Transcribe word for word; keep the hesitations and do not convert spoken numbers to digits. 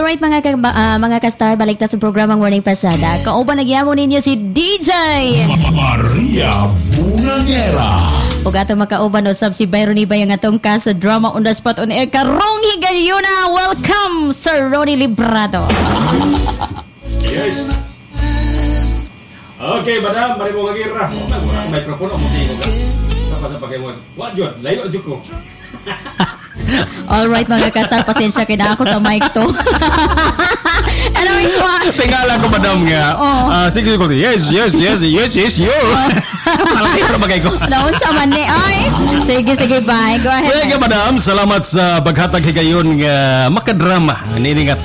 Alright mga ka, uh, mga ka-star, balik ta sa programang Morning Pasada. Kauban nagyamo ninyo si D J Maria Bungangera. ug ato makauban usab si Byron Ibay ang atong ka sa drama on the spot on air karong higayuna. Welcome Sir Ronnie Librado. Yes. Okay, madam, mari mo magira. Ang microphone mo tingog ka. Tapos sa pagay mo. Wa jud, layo jud ko. Alright mga ka-star, pasensya kay na ako sa mic to. Anyways, wa. Tingala ko madam nga. Oh. Ah, sige ko. Yes, yes, yes, yes, yes, yo. Malaki para magay ko. Daon sa man ni ay. Sige, sige, bye. Go ahead. Sige madam, salamat sa paghatag higayon nga makadrama. Nini nga